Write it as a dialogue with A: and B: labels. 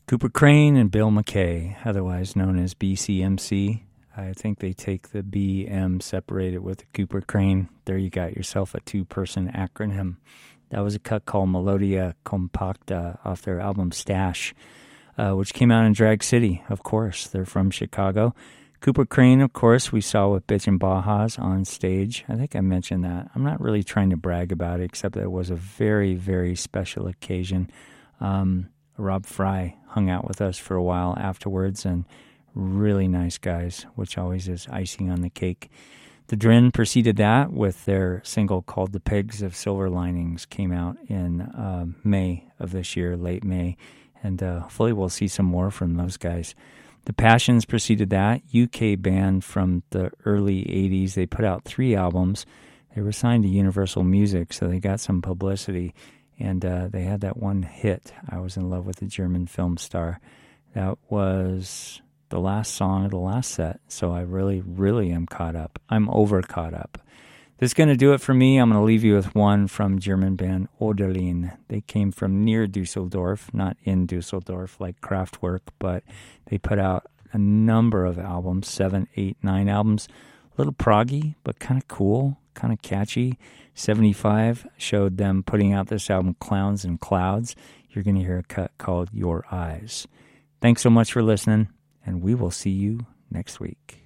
A: Cooper Crane and Bill McKay, otherwise known as BCMC. I think they take the BM, separate it with the Cooper Crane. There you got yourself a two-person acronym. That was a cut called Melodia Compacta off their album Stash, which came out in Drag City, of course. They're from Chicago. Cooper Crane, of course, we saw with Bitchin' Bajas on stage. I think I mentioned that. I'm not really trying to brag about it, except that it was a very, very special occasion. Rob Fry hung out with us for a while afterwards, and really nice guys, which always is icing on the cake. The Drin preceded that with their single called The Pigs of Silver Linings, came out in May of this year, late May, and hopefully we'll see some more from those guys. The Passions preceded that, UK band from the early 80s. They put out 3 albums. They were signed to Universal Music, so they got some publicity, and they had that one hit, I Was in Love with a German Film Star. That was the last song of the last set, so I really, really am caught up. I'm over caught up. This is going to do it for me. I'm going to leave you with one from German band Oderlin. They came from near Dusseldorf, not in Dusseldorf like Kraftwerk, but they put out a number of albums, 7, 8, 9 albums. A little proggy, but kind of cool, kind of catchy. 75 showed them putting out this album, Clowns and Clouds. You're going to hear a cut called Your Eyes. Thanks so much for listening, and we will see you next week.